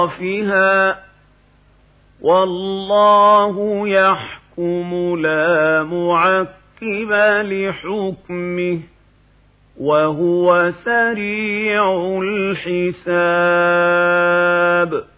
فيها والله يحكم لا معقب لحكمه وهو سريع الحساب.